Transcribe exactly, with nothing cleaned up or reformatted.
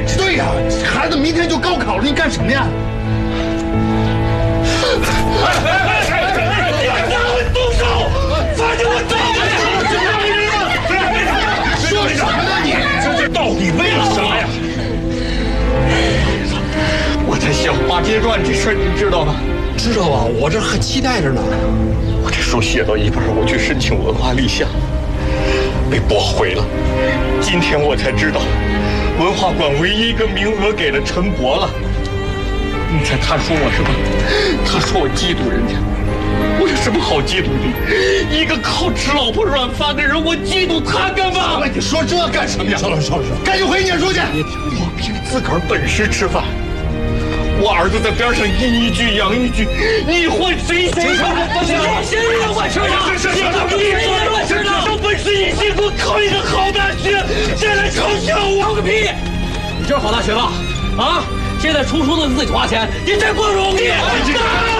对呀，孩子明天就高考了，你干什么呀？哎哎哎哎哎！你敢我动手，反正我打你！说什么呢你？这这到底为了什么呀？我在写《华街传》这事儿，你知道吗？知道啊，我这还期待着呢。我这书写到一半，我去申请文化立项，被驳回了。今天我才知道，文化馆唯一一个名额给了陈博了。你猜他说我什么？他说我嫉妒人家。我有什么好嫉妒的？一个靠吃老婆软饭的人，我嫉妒他干嘛？你说这干什么呀？少了，少了，少了，赶紧回去念书去。我凭自个儿本事吃饭。我儿子在边上阴一句阳一句，你换谁谁上？行了，先让我吃了，是是是，你让我吃了，有本事一心给我考一个好大学，再来嘲笑我！考个屁！你这好大学了啊！现在出书都得自己花钱，你这不容易。